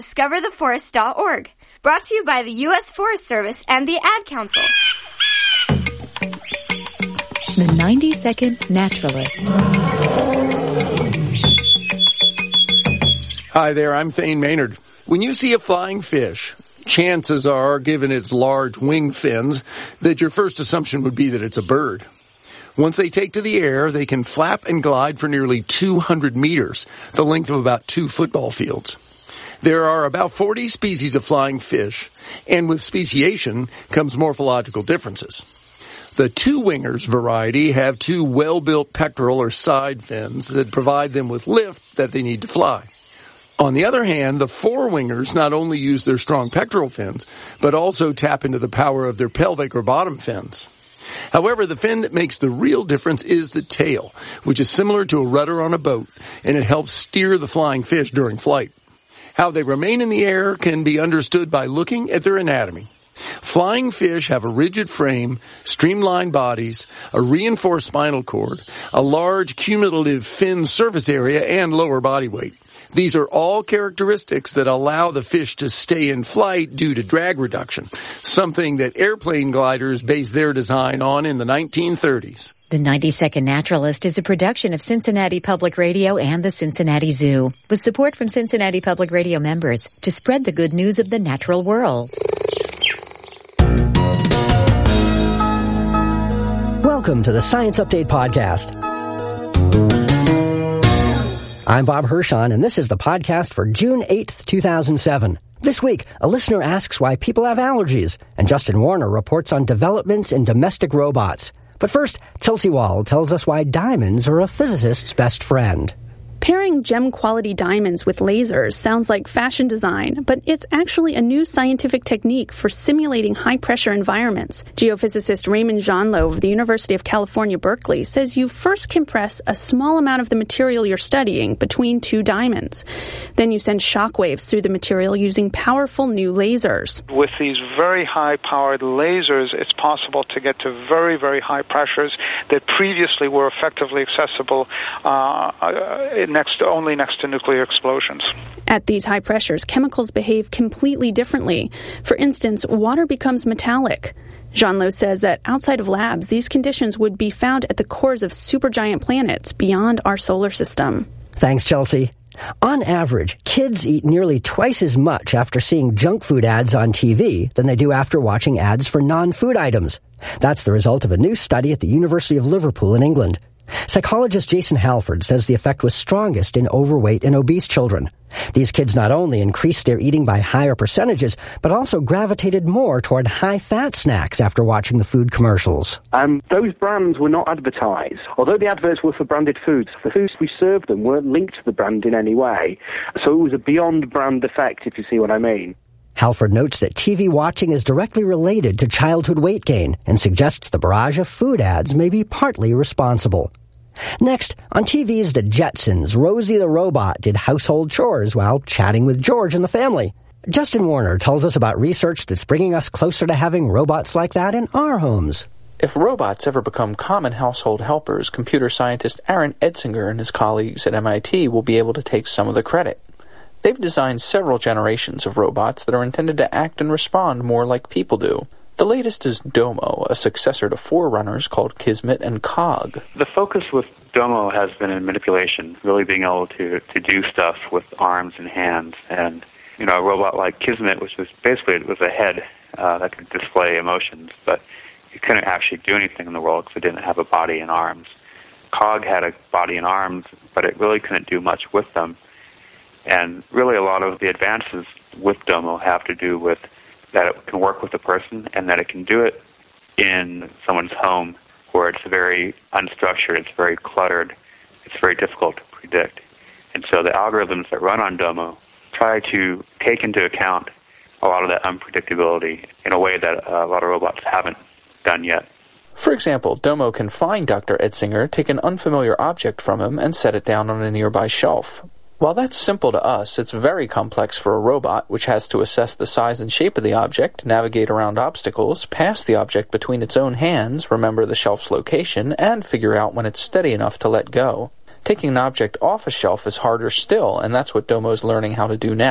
discovertheforest.org. Brought to you by the U.S. Forest Service and the Ad Council. The 90-Second Naturalist. Hi there, I'm Thane Maynard. When you see a flying fish, chances are, given its large wing fins, that your first assumption would be that it's a bird. Once they take to the air, they can flap and glide for nearly 200 meters, the length of about 2 football fields. There are about 40 species of flying fish, and with speciation comes morphological differences. The two-wingers variety have 2 well-built pectoral or side fins that provide them with lift that they need to fly. On the other hand, the four-wingers not only use their strong pectoral fins, but also tap into the power of their pelvic or bottom fins. However, the fin that makes the real difference is the tail, which is similar to a rudder on a boat, and it helps steer the flying fish during flight. How they remain in the air can be understood by looking at their anatomy. Flying fish have a rigid frame, streamlined bodies, a reinforced spinal cord, a large cumulative fin surface area, and lower body weight. These are all characteristics that allow the fish to stay in flight due to drag reduction, something that airplane gliders based their design on in the 1930s. The 90-Second Naturalist is a production of Cincinnati Public Radio and the Cincinnati Zoo, with support from Cincinnati Public Radio members to spread the good news of the natural world. Welcome to the Science Update Podcast. I'm Bob Hirschon, and this is the podcast for June 8th, 2007. This week, a listener asks why people have allergies, and Justin Warner reports on developments in domestic robots. But first, Chelsea Wall tells us why diamonds are a physicist's best friend. Pairing gem-quality diamonds with lasers sounds like fashion design, but it's actually a new scientific technique for simulating high-pressure environments. Geophysicist Raymond Jeanlo of the University of California, Berkeley, says you first compress a small amount of the material you're studying between 2 diamonds. Then you send shock waves through the material using powerful new lasers. With these very high-powered lasers, it's possible to get to very, very high pressures that previously were effectively accessible only next to nuclear explosions. At these high pressures, chemicals behave completely differently. For instance, water becomes metallic. Jeanlo says that outside of labs, these conditions would be found at the cores of supergiant planets beyond our solar system. Thanks, Chelsea. On average, kids eat nearly twice as much after seeing junk food ads on TV than they do after watching ads for non-food items. That's the result of a new study at the University of Liverpool in England. Psychologist Jason Halford says the effect was strongest in overweight and obese children. These kids not only increased their eating by higher percentages, but also gravitated more toward high-fat snacks after watching the food commercials. Those brands were not advertised. Although the adverts were for branded foods, the foods we served them weren't linked to the brand in any way. So it was a beyond brand effect, if you see what I mean. Halford notes that TV watching is directly related to childhood weight gain and suggests the barrage of food ads may be partly responsible. Next, on TV's The Jetsons, Rosie the robot did household chores while chatting with George and the family. Justin Warner tells us about research that's bringing us closer to having robots like that in our homes. If robots ever become common household helpers, computer scientist Aaron Edsinger and his colleagues at MIT will be able to take some of the credit. They've designed several generations of robots that are intended to act and respond more like people do. The latest is Domo, a successor to forerunners called Kismet and Cog. The focus with Domo has been in manipulation, really being able to do stuff with arms and hands. And, a robot like Kismet, which was basically it was a head that could display emotions, but it couldn't actually do anything in the world because it didn't have a body and arms. Cog had a body and arms, but it really couldn't do much with them. And really a lot of the advances with Domo have to do with that it can work with a person and that it can do it in someone's home where it's very unstructured, it's very cluttered, it's very difficult to predict. And so the algorithms that run on Domo try to take into account a lot of that unpredictability in a way that a lot of robots haven't done yet. For example, Domo can find Dr. Edsinger, take an unfamiliar object from him, and set it down on a nearby shelf. While that's simple to us, it's very complex for a robot, which has to assess the size and shape of the object, navigate around obstacles, pass the object between its own hands, remember the shelf's location, and figure out when it's steady enough to let go. Taking an object off a shelf is harder still, and that's what Domo's learning how to do now.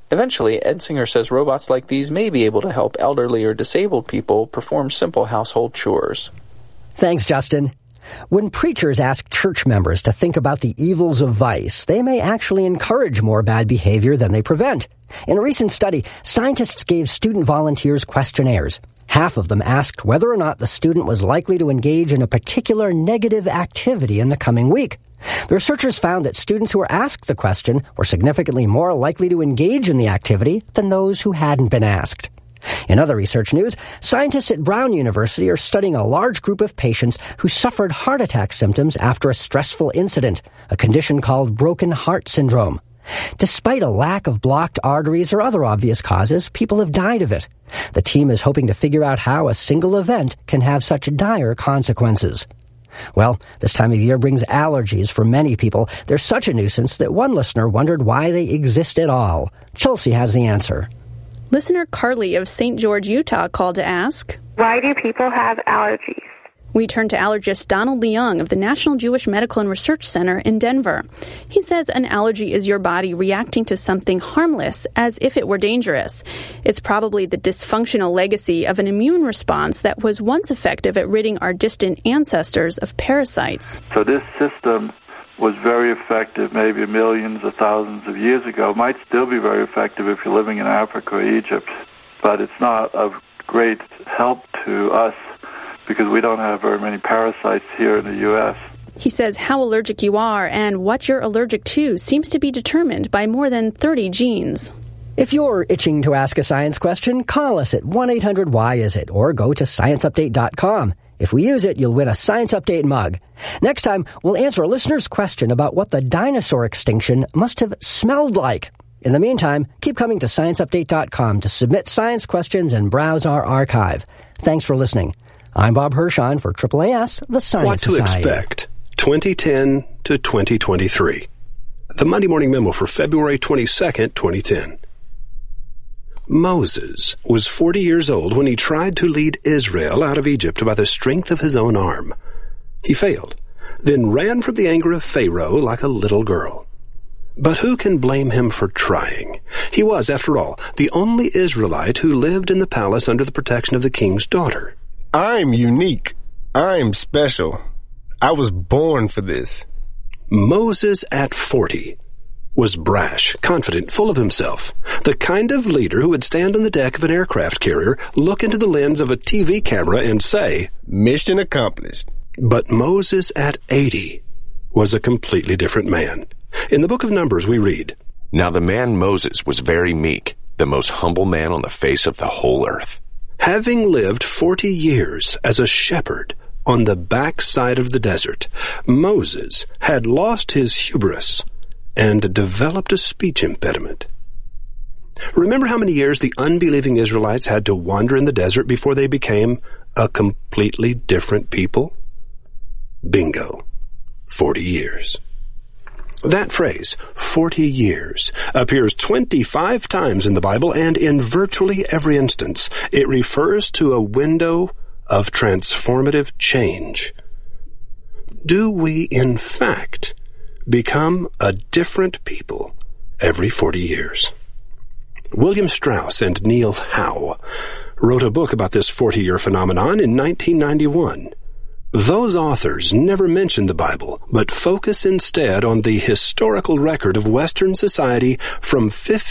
Eventually, Edsinger says robots like these may be able to help elderly or disabled people perform simple household chores. Thanks, Justin. When preachers ask church members to think about the evils of vice, they may actually encourage more bad behavior than they prevent. In a recent study, scientists gave student volunteers questionnaires. Half of them asked whether or not the student was likely to engage in a particular negative activity in the coming week. The researchers found that students who were asked the question were significantly more likely to engage in the activity than those who hadn't been asked. In other research news, scientists at Brown University are studying a large group of patients who suffered heart attack symptoms after a stressful incident, a condition called broken heart syndrome. Despite a lack of blocked arteries or other obvious causes, people have died of it. The team is hoping to figure out how a single event can have such dire consequences. Well, this time of year brings allergies for many people. They're such a nuisance that one listener wondered why they exist at all. Chelsea has the answer. Listener Carly of St. George, Utah called to ask, why do people have allergies? We turn to allergist Donald Leung of the National Jewish Medical and Research Center in Denver. He says an allergy is your body reacting to something harmless as if it were dangerous. It's probably the dysfunctional legacy of an immune response that was once effective at ridding our distant ancestors of parasites. So this system was very effective maybe millions of thousands of years ago. It might still be very effective if you're living in Africa or Egypt, but it's not of great help to us because we don't have very many parasites here in the U.S. He says how allergic you are and what you're allergic to seems to be determined by more than 30 genes. If you're itching to ask a science question, call us at 1-800-WHY-IS-IT or go to ScienceUpdate.com. If we use it, you'll win a Science Update mug. Next time, we'll answer a listener's question about what the dinosaur extinction must have smelled like. In the meantime, keep coming to ScienceUpdate.com to submit science questions and browse our archive. Thanks for listening. I'm Bob Hirshon for AAAS, the Science Society. What to expect 2010 to 2023. The Monday Morning Memo for February 22nd, 2010. Moses was 40 years old when he tried to lead Israel out of Egypt by the strength of his own arm. He failed, then ran from the anger of Pharaoh like a little girl. But who can blame him for trying? He was, after all, the only Israelite who lived in the palace under the protection of the king's daughter. I'm unique. I'm special. I was born for this. Moses at 40 was brash, confident, full of himself, the kind of leader who would stand on the deck of an aircraft carrier, look into the lens of a TV camera and say, "Mission accomplished." But Moses at 80 was a completely different man. In the book of Numbers we read, "Now the man Moses was very meek, the most humble man on the face of the whole earth. Having lived 40 years as a shepherd on the backside of the desert, Moses had lost his hubris and developed a speech impediment. Remember how many years the unbelieving Israelites had to wander in the desert before they became a completely different people? Bingo. 40 years. That phrase, 40 years, appears 25 times in the Bible, and in virtually every instance, it refers to a window of transformative change. Do we, in fact, become a different people every 40 years? William Strauss and Neil Howe wrote a book about this 40-year phenomenon in 1991. Those authors never mention the Bible, but focus instead on the historical record of Western society from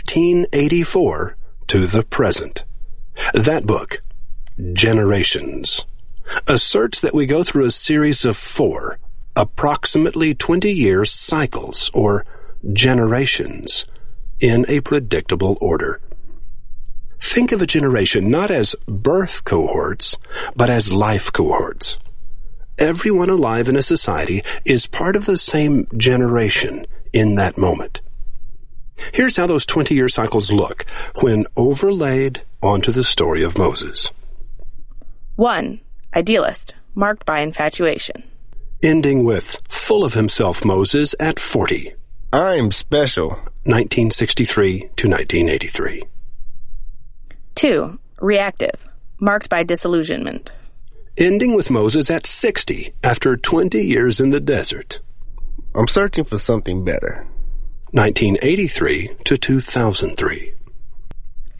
1584 to the present. That book, Generations, asserts that we go through a series of 4, approximately 20-year cycles, or generations, in a predictable order. Think of a generation not as birth cohorts, but as life cohorts. Everyone alive in a society is part of the same generation in that moment. Here's how those 20-year cycles look when overlaid onto the story of Moses. 1. Idealist, marked by infatuation. Ending with full of himself Moses at 40. I'm special. 1963 to 1983. 2. Reactive, marked by disillusionment. Ending with Moses at 60 after 20 years in the desert. I'm searching for something better. 1983 to 2003.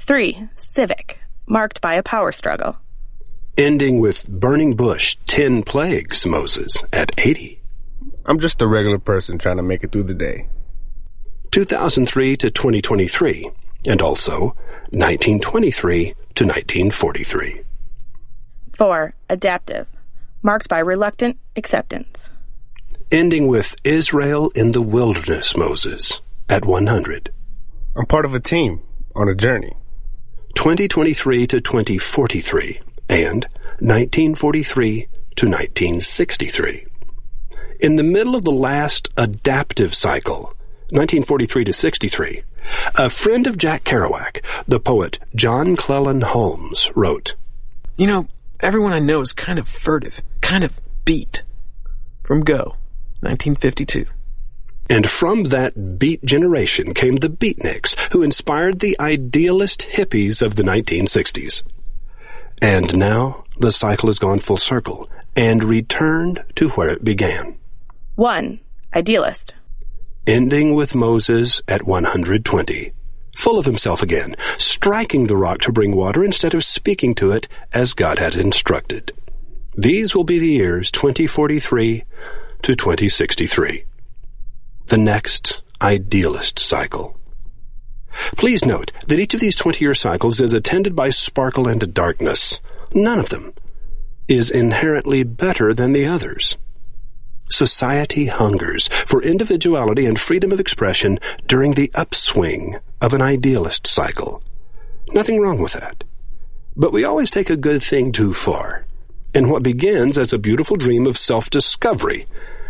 3. Civic, marked by a power struggle. Ending with Burning Bush, 10 Plagues, Moses, at 80. I'm just a regular person trying to make it through the day. 2003 to 2023, and also 1923 to 1943. 4. Adaptive, marked by reluctant acceptance. Ending with Israel in the Wilderness, Moses, at 100. I'm part of a team on a journey. 2023 to 2043, and 1943 to 1963. In the middle of the last adaptive cycle, 1943 to 63, a friend of Jack Kerouac, the poet John Cleland Holmes, wrote, "You know, everyone I know is kind of furtive, kind of beat." From Go, 1952. And from that beat generation came the beatniks, who inspired the idealist hippies of the 1960s. And now the cycle has gone full circle and returned to where it began. 1. Idealist. Ending with Moses at 120, full of himself again, striking the rock to bring water instead of speaking to it as God had instructed. These will be the years 2043 to 2063. The next idealist cycle. Please note that each of these 20-year cycles is attended by sparkle and darkness. None of them is inherently better than the others. Society hungers for individuality and freedom of expression during the upswing of an idealist cycle. Nothing wrong with that. But we always take a good thing too far. And what begins as a beautiful dream of self-discovery,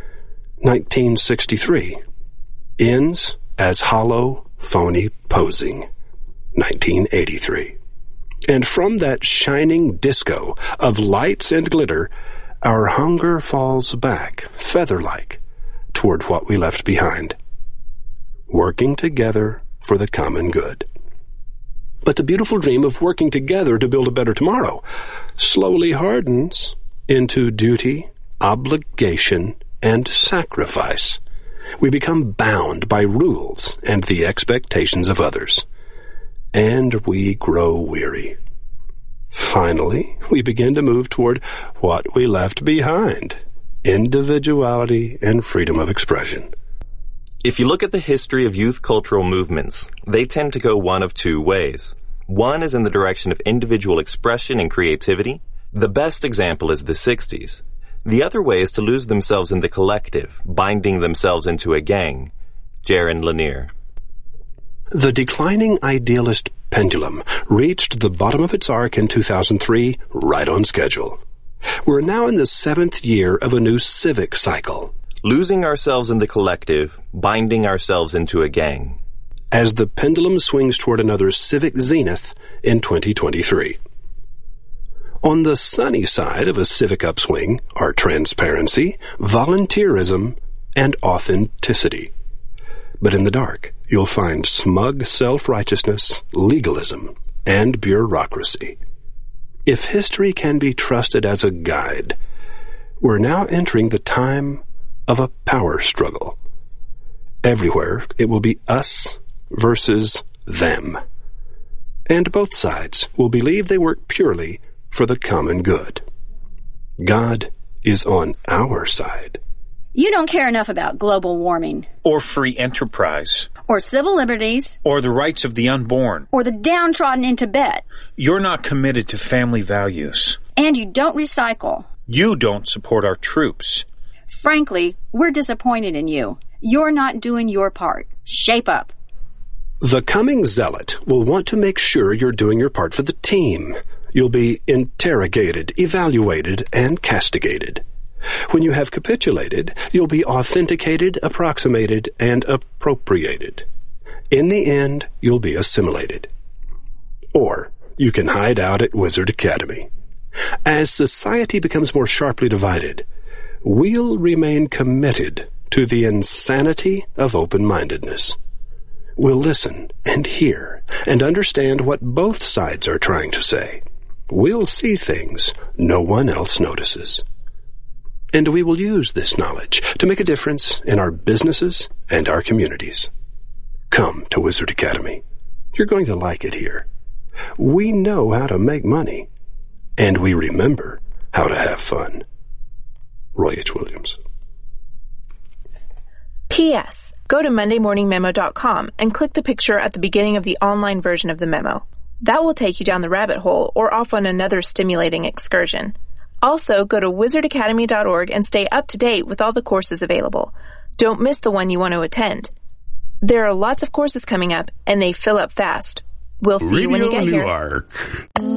1963, ends as hollow, phony posing, 1983. And from that shining disco of lights and glitter, our hunger falls back, feather-like, toward what we left behind, working together for the common good. But the beautiful dream of working together to build a better tomorrow slowly hardens into duty, obligation, and sacrifice. We become bound by rules and the expectations of others, and we grow weary. Finally, we begin to move toward what we left behind, individuality and freedom of expression. If you look at the history of youth cultural movements, they tend to go one of two ways. One is in the direction of individual expression and creativity. The best example is the 60s. The other way is to lose themselves in the collective, binding themselves into a gang. Jaron Lanier. The declining idealist pendulum reached the bottom of its arc in 2003, right on schedule. We're now in the 7th year of a new civic cycle. Losing ourselves in the collective, binding ourselves into a gang. As the pendulum swings toward another civic zenith in 2023. On the sunny side of a civic upswing are transparency, volunteerism, and authenticity. But in the dark, you'll find smug self-righteousness, legalism, and bureaucracy. If history can be trusted as a guide, we're now entering the time of a power struggle. Everywhere, it will be us versus them. And both sides will believe they work purely for the common good. God is on our side. You don't care enough about global warming. Or free enterprise. Or civil liberties. Or the rights of the unborn. Or the downtrodden in Tibet. You're not committed to family values. And you don't recycle. You don't support our troops. Frankly, we're disappointed in you. You're not doing your part. Shape up. The coming zealot will want to make sure you're doing your part for the team. You'll be interrogated, evaluated, and castigated. When you have capitulated, you'll be authenticated, approximated, and appropriated. In the end, you'll be assimilated. Or you can hide out at Wizard Academy. As society becomes more sharply divided, we'll remain committed to the insanity of open-mindedness. We'll listen and hear and understand what both sides are trying to say. We'll see things no one else notices. And we will use this knowledge to make a difference in our businesses and our communities. Come to Wizard Academy. You're going to like it here. we know how to make money, and we remember how to have fun. Roy H. Williams. P.S. Go to MondayMorningMemo.com and click the picture at the beginning of the online version of the memo. That will take you down the rabbit hole or off on another stimulating excursion. Also, go to wizardacademy.org and stay up to date with all the courses available. Don't miss the one you want to attend. There are lots of courses coming up, and they fill up fast. We'll see you when you get here.